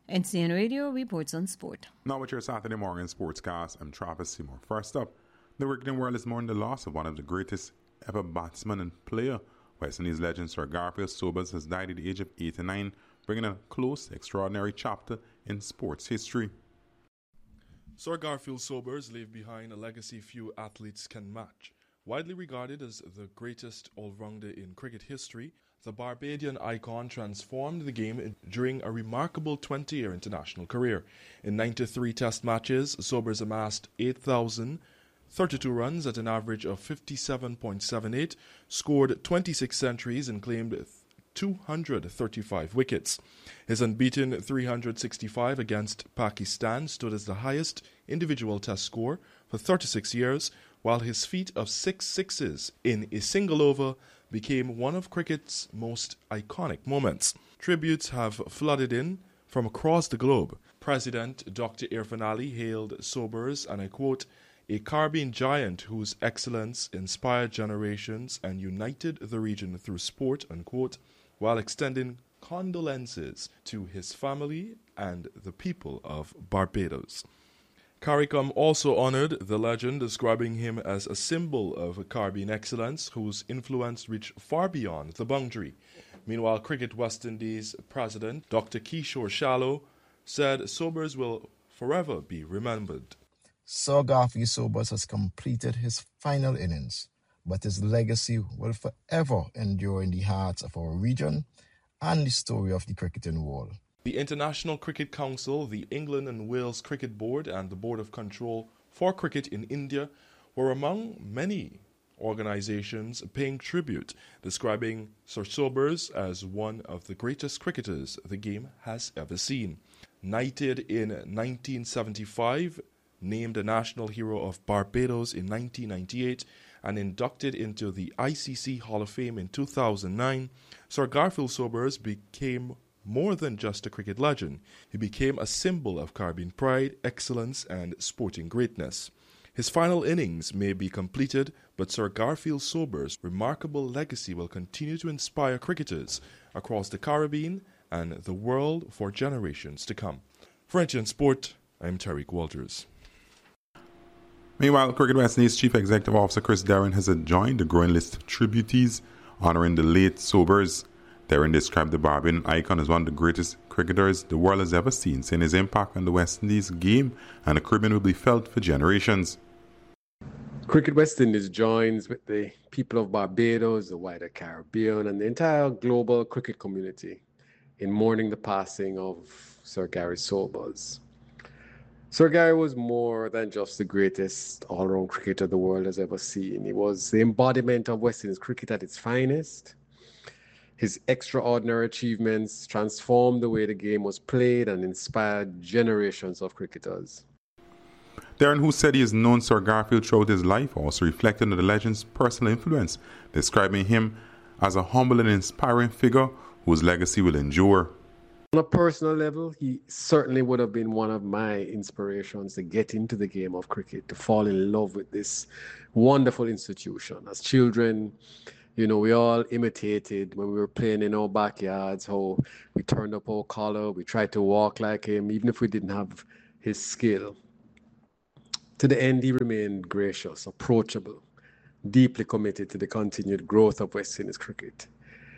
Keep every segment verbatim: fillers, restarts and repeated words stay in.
N C N Radio reports on sport. Now with your Saturday morning sportscast, I'm Travis Seymour. First up, the cricketing world is mourning the loss of one of the greatest ever batsmen and player. West Indies legend Sir Garfield Sobers has died at the age of eighty-nine, bringing a close, extraordinary chapter in sports history. Sir Garfield Sobers left behind a legacy few athletes can match. Widely regarded as the greatest all-rounder in cricket history, the Barbadian icon transformed the game during a remarkable twenty-year international career. In ninety-three Test matches, Sobers amassed eight thousand thirty-two runs at an average of fifty-seven point seven eight, scored twenty-six centuries and claimed two hundred thirty-five wickets. His unbeaten three hundred sixty-five against Pakistan stood as the highest individual Test score for thirty-six years, while his feat of six sixes in a single over became one of cricket's most iconic moments. Tributes have flooded in from across the globe. President Doctor Irfan Ali hailed Sobers, and I quote, "a Caribbean giant whose excellence inspired generations and united the region through sport," unquote, while extending condolences to his family and the people of Barbados. CARICOM also honored the legend, describing him as a symbol of Caribbean excellence whose influence reached far beyond the boundary. Meanwhile, Cricket West Indies President Doctor Kishore Shallow said Sobers will forever be remembered. Sir Garfield Sobers has completed his final innings, but his legacy will forever endure in the hearts of our region and the story of the cricketing world. The International Cricket Council, the England and Wales Cricket Board, and the Board of Control for Cricket in India were among many organizations paying tribute, describing Sir Sobers as one of the greatest cricketers the game has ever seen. Knighted in nineteen seventy-five, named a National Hero of Barbados in nineteen ninety-eight, and inducted into the I C C Hall of Fame in two thousand nine, Sir Garfield Sobers became more than just a cricket legend. He became a symbol of Caribbean pride, excellence, and sporting greatness. His final innings may be completed, but Sir Garfield Sobers' remarkable legacy will continue to inspire cricketers across the Caribbean and the world for generations to come. For N T N Sport, I'm Tariq Walters. Meanwhile, Cricket West Indies Chief Executive Officer Chris Derwin has joined the growing list of tributaries honouring the late Sobers. Derwin described the Barbadian icon as one of the greatest cricketers the world has ever seen, saying his impact on the West Indies game and the Caribbean will be felt for generations. Cricket West Indies joins with the people of Barbados, the wider Caribbean, and the entire global cricket community in mourning the passing of Sir Gary Sobers. Sir Gary was more than just the greatest all-round cricketer the world has ever seen. He was the embodiment of West Indies cricket at its finest. His extraordinary achievements transformed the way the game was played and inspired generations of cricketers. Darren, who said he has known Sir Garfield throughout his life, also reflected on the legend's personal influence, describing him as a humble and inspiring figure whose legacy will endure. On a personal level, he certainly would have been one of my inspirations to get into the game of cricket, to fall in love with this wonderful institution. As children, you know, we all imitated when we were playing in our backyards, how we turned up our collar, we tried to walk like him, even if we didn't have his skill. To the end, he remained gracious, approachable, deeply committed to the continued growth of West Indies cricket.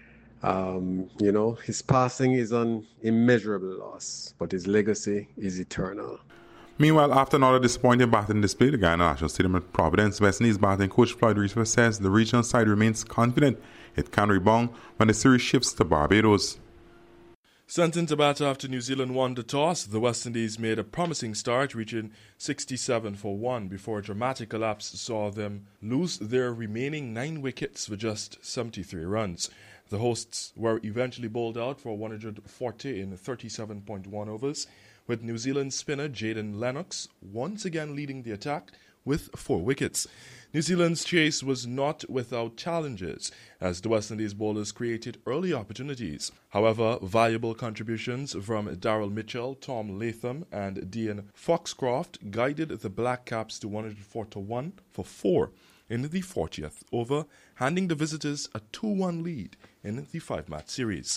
Um, you know, his passing is an immeasurable loss, but his legacy is eternal. Meanwhile, after another disappointing batting display, the Guyana National Stadium at Providence, West Indies batting coach Floyd Reifer says the regional side remains confident it can rebound when the series shifts to Barbados. Sent into bat after New Zealand won the toss, the West Indies made a promising start, reaching sixty-seven for one before a dramatic collapse saw them lose their remaining nine wickets for just seventy-three runs. The hosts were eventually bowled out for one hundred forty in thirty-seven point one overs, with New Zealand spinner Jayden Lennox once again leading the attack with four wickets. New Zealand's chase was not without challenges, as the West Indies bowlers created early opportunities. However, valuable contributions from Daryl Mitchell, Tom Latham, and Dean Foxcroft guided the Black Caps to one hundred four to one for four in the fortieth over, handing the visitors a two one lead in the five-match series.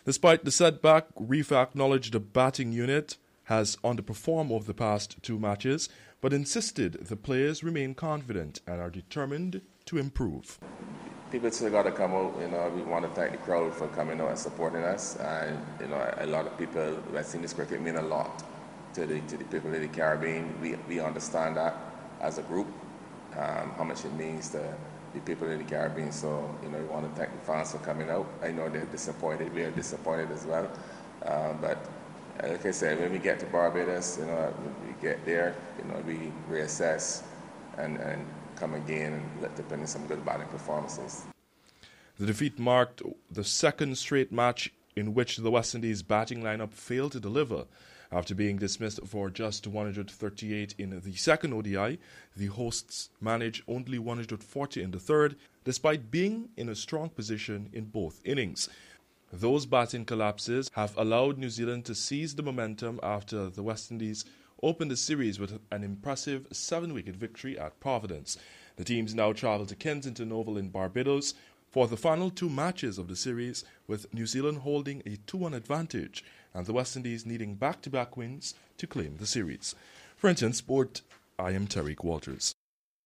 Despite the setback, Refa acknowledged the batting unit has underperformed over the past two matches, but insisted the players remain confident and are determined to improve. People still got to come out. You know, we want to thank the crowd for coming out and supporting us. And you know, a lot of people, West Indies cricket mean a lot to the to the people in the Caribbean. We we understand that as a group, um, how much it means to the people in the Caribbean. So you know, we want to thank the fans for coming out. I know they're disappointed. We are disappointed as well. Uh, but like I said, when we get to Barbados, you know, we get there, you know, we reassess and and. come again and let depend on some good batting performances. The defeat marked the second straight match in which the West Indies batting lineup failed to deliver. After being dismissed for just one hundred thirty-eight in the second O D I, the hosts managed only one hundred forty in the third, despite being in a strong position in both innings. Those batting collapses have allowed New Zealand to seize the momentum after the West Indies opened the series with an impressive seven-wicket victory at Providence. The teams now travel to Kensington Oval in Barbados for the final two matches of the series, with New Zealand holding a two one advantage and the West Indies needing back-to-back wins to claim the series. For N T N Sport, I am Tariq Walters.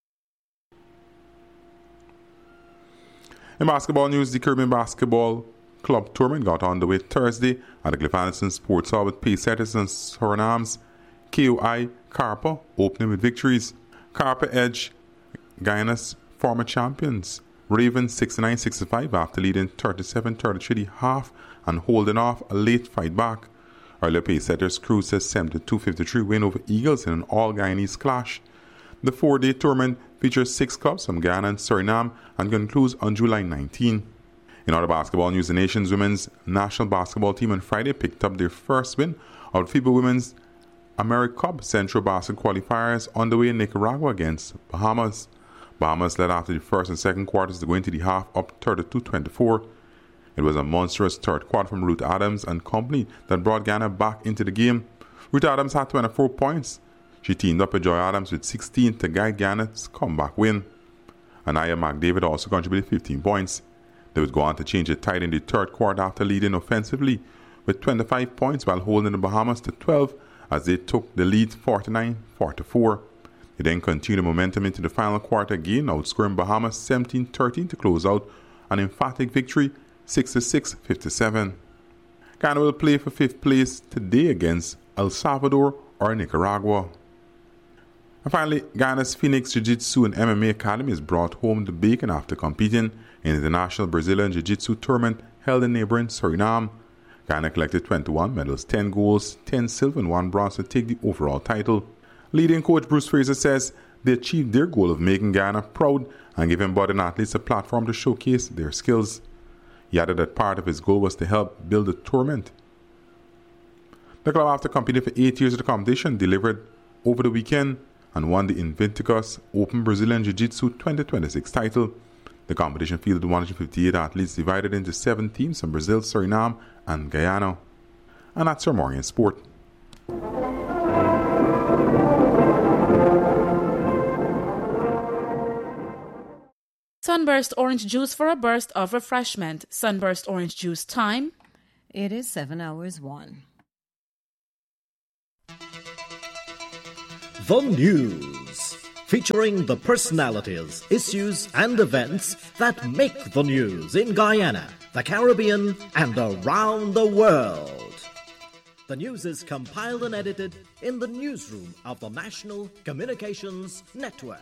In basketball news, the Caribbean Basketball Club tournament got underway Thursday at the Cliff Anderson Sports Hall with Pacesetters and Surinam's K O I Karpa opening with victories. Karpa edged Guyana's former champions Ravens sixty-nine sixty-five after leading thirty-seven thirty-three at half and holding off a late fight back. Earlier Pacesetters cruised a seventy-two fifty-three win over Eagles in an all-Guyanese clash. The four-day tournament features six clubs from Guyana and Suriname and concludes on July nineteenth. In other basketball news, the nation's women's national basketball team on Friday picked up their first win of FIBA Women's AmeriCup Central Basket qualifiers underway in Nicaragua against Bahamas. Bahamas led after the first and second quarters to go into the half up thirty-two twenty-four. It was a monstrous third quarter from Ruth Adams and company that brought Ghana back into the game. Ruth Adams had twenty-four points. She teamed up with Joy Adams with sixteen to guide Ghana's comeback win. Anaya McDavid also contributed fifteen points. They would go on to change the tide in the third quarter after leading offensively with twenty-five points while holding the Bahamas to twelve as they took the lead forty-nine forty-four. They then continued the momentum into the final quarter again, outscoring Bahamas seventeen thirteen to close out an emphatic victory sixty-six fifty-seven. Ghana will play for fifth place today against El Salvador or Nicaragua. And finally, Ghana's Phoenix Jiu-Jitsu and M M A Academy has brought home the bacon after competing in the National Brazilian Jiu-Jitsu tournament held in neighboring Suriname. Ghana collected twenty-one medals, ten golds, ten silver and one bronze to take the overall title. Leading coach Bruce Fraser says they achieved their goal of making Ghana proud and giving budding athletes a platform to showcase their skills. He added that part of his goal was to help build the tournament. The club, after competing for eight years of the competition, delivered over the weekend and won the Invictus Open Brazilian Jiu-Jitsu twenty twenty-six title. The competition fielded one hundred fifty-eight athletes divided into seven teams from Brazil, Suriname, and Guyana. And that's your morning sport. Sunburst orange juice for a burst of refreshment. Sunburst orange juice time. It is seven hours one. The News, featuring the personalities, issues, and events that make the news in Guyana, the Caribbean, and around the world. The news is compiled and edited in the newsroom of the National Communications Network.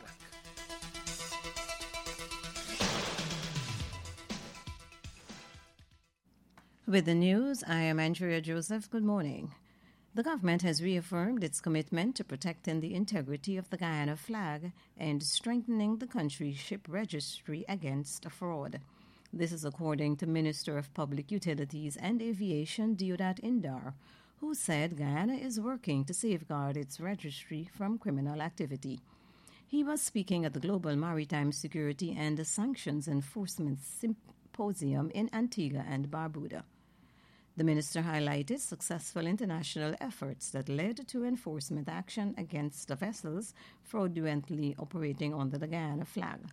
With the news, I am Andrea Joseph. Good morning. The government has reaffirmed its commitment to protecting the integrity of the Guyana flag and strengthening the country's ship registry against fraud. This is according to Minister of Public Utilities and Aviation Deodat Indar, who said Guyana is working to safeguard its registry from criminal activity. He was speaking at the Global Maritime Security and Sanctions Enforcement Symposium in Antigua and Barbuda. The minister highlighted successful international efforts that led to enforcement action against the vessels fraudulently operating under the Guyana flag.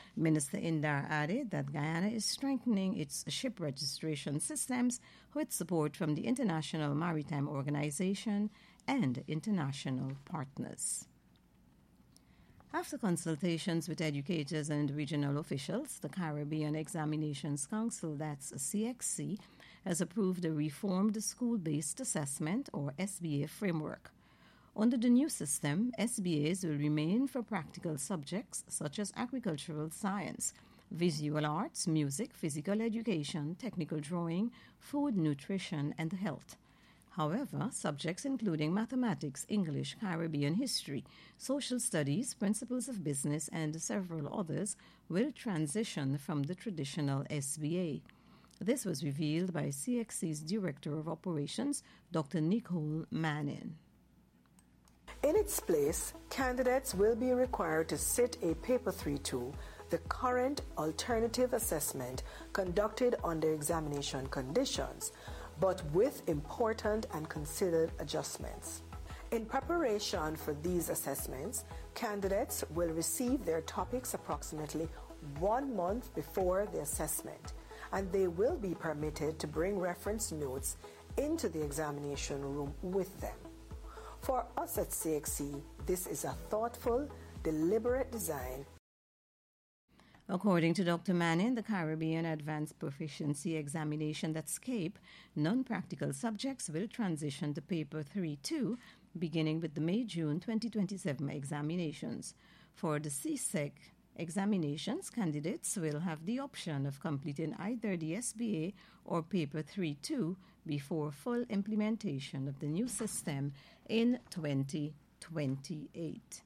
Minister Indar added that Guyana is strengthening its ship registration systems with support from the International Maritime Organization and international partners. After consultations with educators and regional officials, the Caribbean Examinations Council, that's C X C, has approved a reformed school-based assessment, or S B A, framework. Under the new system, S B As will remain for practical subjects such as agricultural science, visual arts, music, physical education, technical drawing, food, nutrition, and health. However, subjects including mathematics, English, Caribbean history, social studies, principles of business, and several others will transition from the traditional S B A. This was revealed by C X C's Director of Operations, Doctor Nicole Manning. In its place, candidates will be required to sit a Paper three two, the current alternative assessment conducted under examination conditions, but with important and considered adjustments. In preparation for these assessments, candidates will receive their topics approximately one month before the assessment, and they will be permitted to bring reference notes into the examination room with them. For us at C X C, this is a thoughtful, deliberate design. According to Doctor Manning, the Caribbean Advanced Proficiency Examination, that's CAPE, non-practical subjects will transition to Paper three two, beginning with the May-June twenty twenty-seven examinations. For the C S E C examinations, candidates will have the option of completing either the S B A or Paper three two before full implementation of the new system in twenty twenty-eight.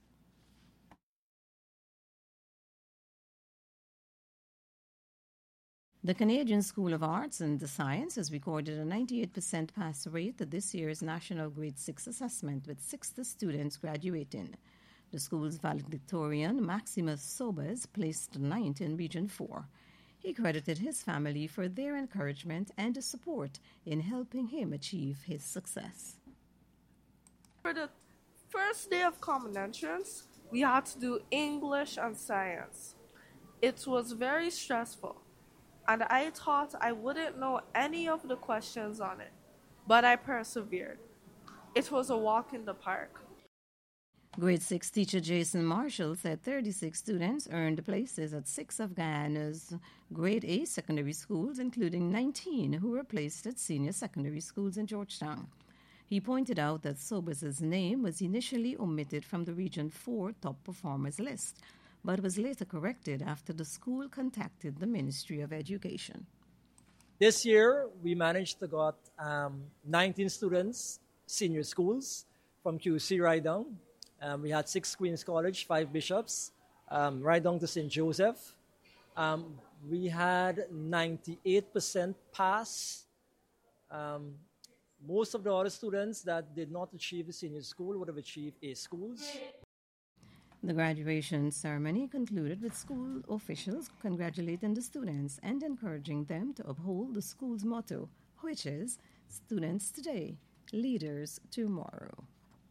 The Canadian School of Arts and Science has recorded a ninety-eight percent pass rate at this year's National Grade six assessment, with sixty students graduating. The school's valedictorian, Maximus Sobers, placed ninth in Region four. He credited his family for their encouragement and support in helping him achieve his success. For the first day of common entrance, we had to do English and science. It was very stressful, and I thought I wouldn't know any of the questions on it, but I persevered. It was a walk in the park. Grade six teacher Jason Marshall said thirty-six students earned places at six of Guyana's Grade A secondary schools, including nineteen who were placed at senior secondary schools in Georgetown. He pointed out that Sobers' name was initially omitted from the Region four top performers list, but was later corrected after the school contacted the Ministry of Education. This year, we managed to got um, nineteen students, senior schools, from Q C right down. Um, we had six Queen's College, five Bishops, um, right down to Saint Joseph. Um, we had ninety-eight percent pass. Um, most of the other students that did not achieve the senior school would have achieved A schools. The graduation ceremony concluded with school officials congratulating the students and encouraging them to uphold the school's motto, which is Students Today, Leaders Tomorrow.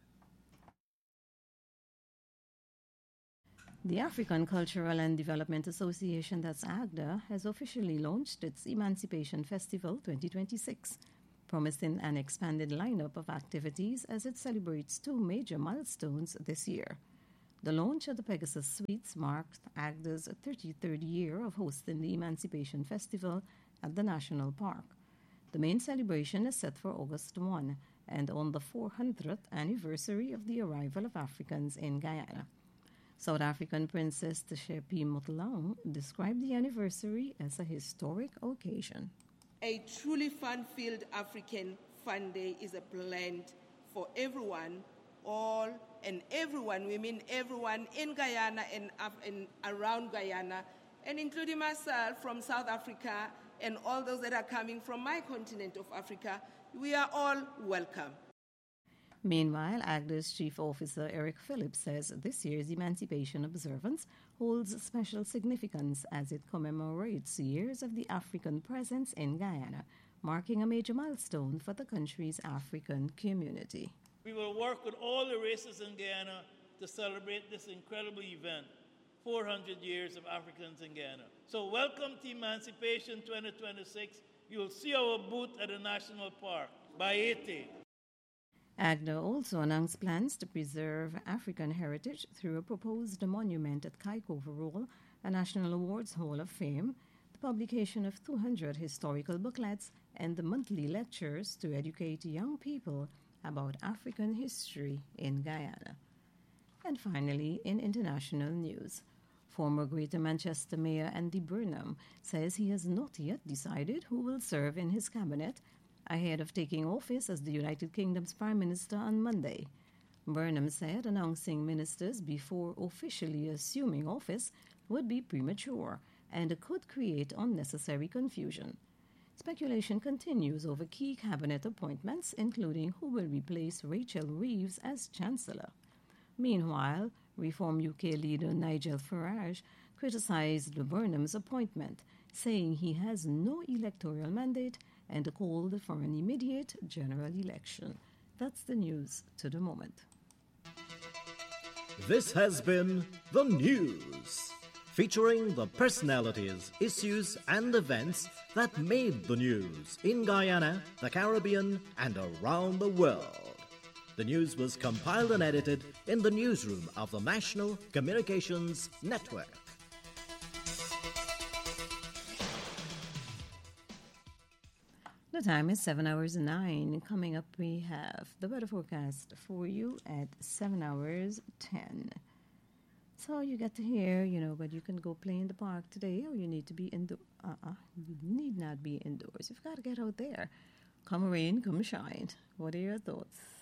The African Cultural and Development Association, that's ACDA, has officially launched its Emancipation Festival twenty twenty-six, promising an expanded lineup of activities as it celebrates two major milestones this year. The launch of the Pegasus Suites marked ACDA's thirty-third year of hosting the Emancipation Festival at the National Park. The main celebration is set for August first and on the four hundredth anniversary of the arrival of Africans in Guyana. South African Princess Tshepi Motlang described the anniversary as a historic occasion. A truly fun-filled African Fun Day is a blend for everyone, all and everyone. We mean everyone in Guyana and, and around Guyana, and including myself from South Africa and all those that are coming from my continent of Africa. We are all welcome. Meanwhile, ACDA's Chief Officer Eric Phillips says this year's Emancipation Observance holds special significance as it commemorates years of the African presence in Guyana, marking a major milestone for the country's African community. We will work with all the races in Guyana to celebrate this incredible event four hundred years of Africans in Guyana. So welcome to Emancipation twenty twenty-six. You'll see our booth at the National Park by eighty. AGNA also announced plans to preserve African heritage through a proposed monument at Kike Overall, a National Awards Hall of Fame, the publication of two hundred historical booklets, and the monthly lectures to educate young people about African history in Guyana. And finally, in international news, former Greater Manchester Mayor Andy Burnham says he has not yet decided who will serve in his cabinet ahead of taking office as the United Kingdom's Prime Minister on Monday. Burnham said announcing ministers before officially assuming office would be premature and could create unnecessary confusion. Speculation continues over key cabinet appointments, including who will replace Rachel Reeves as Chancellor. Meanwhile, Reform U K leader Nigel Farage criticized Burnham's appointment, saying he has no electoral mandate and called for an immediate general election. That's the news to the moment. This has been The News, featuring the personalities, issues, and events that made the news in Guyana, the Caribbean, and around the world. The news was compiled and edited in the newsroom of the National Communications Network. The time is seven hours and nine. Coming up, we have the weather forecast for you at seven hours ten. So you get to hear, you know, but you can go play in the park today, or you need to be indoors. Uh-uh, you need not be indoors. You've got to get out there. Come rain, come shine. What are your thoughts?